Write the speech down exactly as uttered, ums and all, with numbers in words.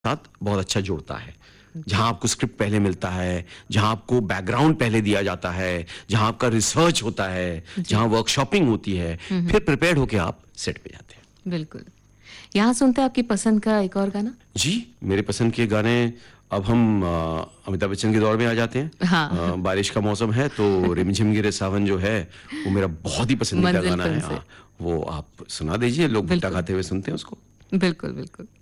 साथ बहुत अच्छा जुड़ता है। जहाँ आपको स्क्रिप्ट पहले मिलता है, जहाँ आपको बैकग्राउंड पहले दिया जाता है, जहाँ आपका रिसर्च होता है, जहाँ वर्कशॉपिंग होती है, फिर प्रिपेयर्ड होके आप सेट पे जाते हैं। बिल्कुल। यहाँ सुनते हैं आपकी पसंद का एक और गाना? जी, मेरे पसंद के गाने अब हम अ, अमिताभ बच्चन के दौर में आ जाते हैं। हाँ। अ, बारिश का मौसम है तो रिमझिम गिरे सावन जो है वो मेरा बहुत ही पसंदीदा मंजिल गाना फिल्म है। से। हाँ, वो आप सुना दीजिए, लोग भुट्टा बिल्कुल। खाते हुए सुनते हैं उसको। बिल्कुल, बिल्कुल।